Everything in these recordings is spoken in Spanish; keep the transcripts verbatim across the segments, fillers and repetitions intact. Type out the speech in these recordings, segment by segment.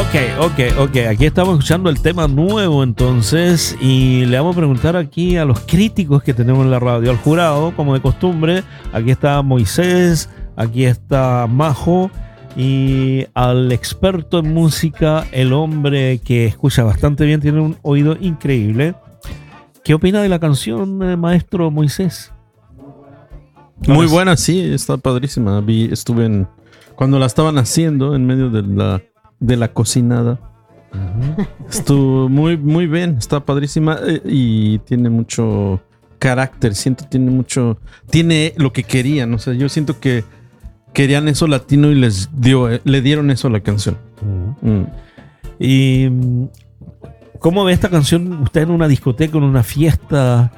Ok, ok, ok. Aquí estamos escuchando el tema nuevo entonces y le vamos a preguntar aquí a los críticos que tenemos en la radio, al jurado, como de costumbre. Aquí está Moisés, aquí está Majo y al experto en música, el hombre que escucha bastante bien, tiene un oído increíble. ¿Qué opina de la canción, eh, maestro Moisés? Muy buena, sí, está padrísima. Vi, estuve en cuando la estaban haciendo en medio de la de la cocinada. Uh-huh. Estuvo muy muy bien, está padrísima eh, y tiene mucho carácter. Siento tiene mucho, tiene lo que querían. O sea, yo siento que querían eso latino y les dio, eh, le dieron eso a la canción. Uh-huh. Mm. Y ¿cómo ve esta canción usted en una discoteca, en una fiesta?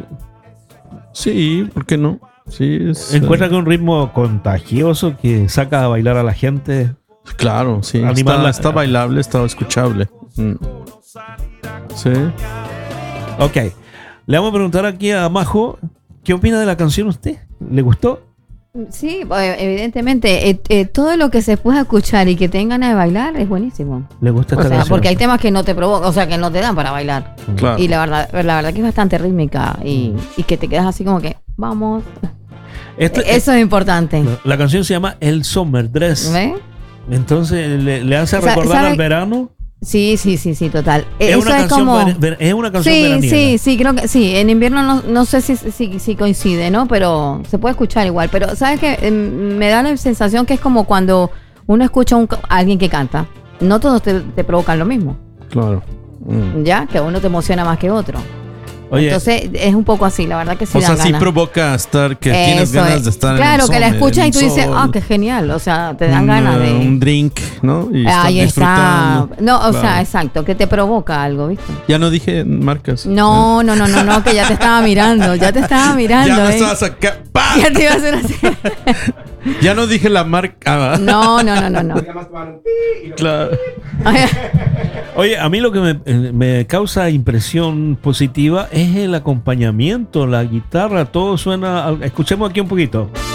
Sí, ¿por qué no? Sí, es, ¿encuentra uh, que un ritmo contagioso que saca a bailar a la gente? Claro, sí. Está, está bailable, está escuchable. Mm. Sí. Ok. Le vamos a preguntar aquí a Majo, ¿qué opina de la canción usted? ¿Le gustó? Sí, evidentemente. Eh, eh, todo lo que se pueda escuchar y que tengan ganas de bailar es buenísimo. ¿Le gusta esta o sea, canción? Porque hay temas que no te provocan, o sea, que no te dan para bailar. Claro. Y la verdad, la verdad que es bastante rítmica y, y que te quedas así como que, vamos. Esto, Eso es, es importante. La canción se llama El Summer Dress. ¿Ve? Entonces, ¿le, le hace recordar al verano? Sí, sí, sí, sí, total. Es Eso una es canción como... ver, es una canción sí, veraniega. Sí, sí, creo que sí. En invierno no, no sé si, si, si coincide, ¿no? Pero se puede escuchar igual. Pero, ¿sabes qué? Eh, me da la sensación que es como cuando uno escucha a, un, a alguien que canta. No todos te, te provocan lo mismo. Claro. Mm. ¿Ya? Que uno te emociona más que otro. Oye, entonces es un poco así, la verdad que sí. O dan sea, sí ganas. provoca estar que Eso tienes ganas es. de estar claro, en el sol. Claro, que la escuchas y tú dices, ah, oh, qué genial. O sea, te dan un, ganas de. Un drink, ¿no? Y ahí está. No, o claro. sea, exacto, que te provoca algo, ¿viste? Ya no dije marcas. No, no, no, no, no, que ya te estaba mirando. Ya te estaba mirando. Ya me ¿eh? estabas acá. ¡Pah! Ya te iba a hacer así. Ya no dije la marca. No, no, no, no, no. Claro. Oye, a mí lo que me, me causa impresión positiva es el acompañamiento, la guitarra, todo suena. Escuchemos aquí un poquito.